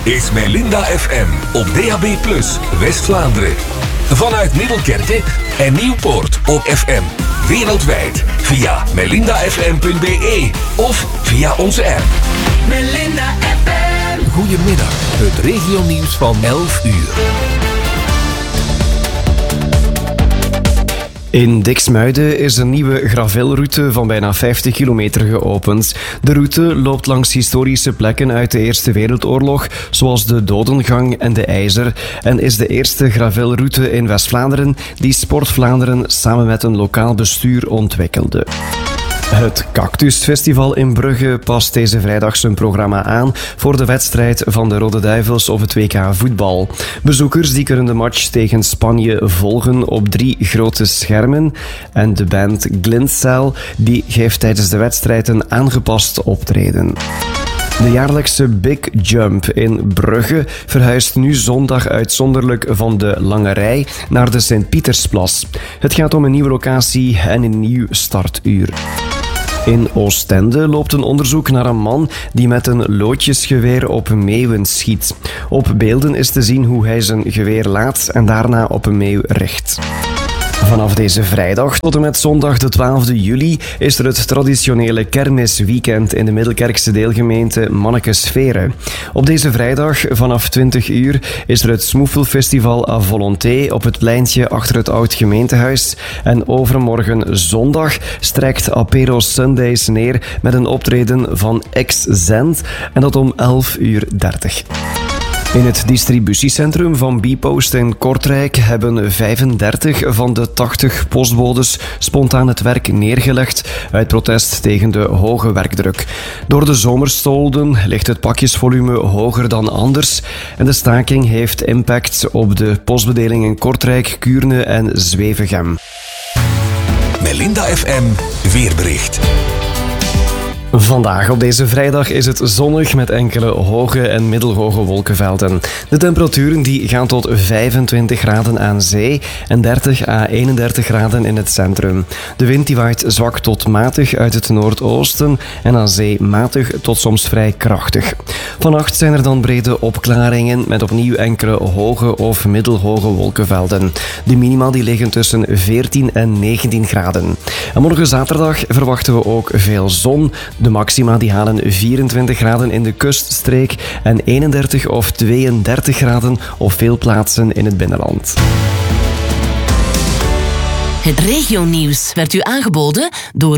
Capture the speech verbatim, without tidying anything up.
is Melinda F M op D A B plus, West-Vlaanderen. Vanuit Middelkerke en Nieuwpoort op F M. Wereldwijd via melinda f m punt b e of via onze app. Melinda F M. Goedemiddag, het regionieuws van elf uur. In Diksmuide is een nieuwe gravelroute van bijna vijftig kilometer geopend. De route loopt langs historische plekken uit de Eerste Wereldoorlog, zoals de Dodengang en de IJzer, en is de eerste gravelroute in West-Vlaanderen die Sport Vlaanderen samen met een lokaal bestuur ontwikkelde. Het Cactusfestival in Brugge past deze vrijdag zijn programma aan voor de wedstrijd van de Rode Duivels op het W K voetbal. Bezoekers die kunnen de match tegen Spanje volgen op drie grote schermen. En de band Glintcell die geeft tijdens de wedstrijd een aangepast optreden. De jaarlijkse Big Jump in Brugge verhuist nu zondag uitzonderlijk van de Lange Rij naar de Sint-Pietersplas. Het gaat om een nieuwe locatie en een nieuw startuur. In Oostende loopt een onderzoek naar een man die met een loodjesgeweer op meeuwen schiet. Op beelden is te zien hoe hij zijn geweer laat en daarna op een meeuw richt. Vanaf deze vrijdag tot en met zondag de twaalfde juli is er het traditionele kermisweekend in de Middelkerkse deelgemeente Mannekesveren. Op deze vrijdag vanaf twintig uur is er het Smoefelfestival à Volonté op het pleintje achter het oud gemeentehuis. En overmorgen zondag strijkt Apero Sundays neer met een optreden van X-Zend en dat om elf uur dertig. In het distributiecentrum van Bpost in Kortrijk hebben vijfendertig van de tachtig postbodes spontaan het werk neergelegd uit protest tegen de hoge werkdruk. Door de zomerstolden ligt het pakjesvolume hoger dan anders en de staking heeft impact op de postbedeling in Kortrijk, Kuurne en Zwevegem. Melinda F M weerbericht. Vandaag op deze vrijdag is het zonnig met enkele hoge en middelhoge wolkenvelden. De temperaturen die gaan tot vijfentwintig graden aan zee en dertig à eenendertig graden in het centrum. De wind die waait zwak tot matig uit het noordoosten en aan zee matig tot soms vrij krachtig. Vannacht zijn er dan brede opklaringen met opnieuw enkele hoge of middelhoge wolkenvelden. De minima die liggen tussen veertien en negentien graden. En morgen zaterdag verwachten we ook veel zon. De maxima die halen vierentwintig graden in de kuststreek en eenendertig of tweeëndertig graden op veel plaatsen in het binnenland. Het regionieuws werd u aangeboden door